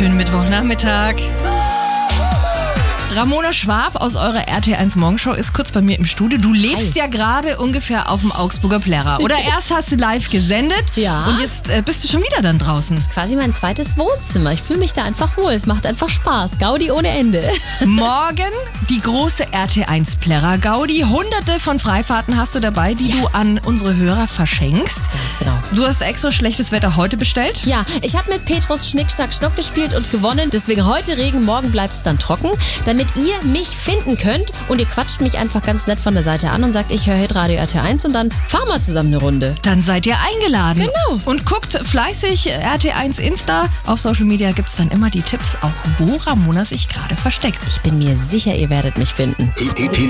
Schönen Mittwochnachmittag. Ramona Schwab aus eurer RT1 Morgenshow ist kurz bei mir im Studio. Du lebst ja gerade ungefähr auf dem Augsburger Plärrer. Oder erst hast du live gesendet Ja. und jetzt bist du schon wieder dann draußen. Quasi mein zweites Wohnzimmer. Ich fühle mich da einfach wohl. Es macht einfach Spaß. Gaudi ohne Ende. Morgen die große RT1 Plärrer Gaudi. Hunderte von Freifahrten hast du dabei, die du an unsere Hörer verschenkst. Ganz genau. Du hast extra schlechtes Wetter heute bestellt. Ja, ich habe mit Petrus Schnick, Schnack, Schnuck gespielt und gewonnen. Deswegen heute Regen, morgen bleibt es dann trocken. Damit ihr mich finden könnt und ihr quatscht mich einfach ganz nett von der Seite an und sagt, ich höre Hitradio RT1 und dann fahren wir zusammen eine Runde. Dann seid ihr eingeladen. Genau. Und guckt fleißig RT1 Insta. Auf Social Media gibt es dann immer die Tipps, auch wo Ramona sich gerade versteckt. Ich bin mir sicher, ihr werdet mich finden.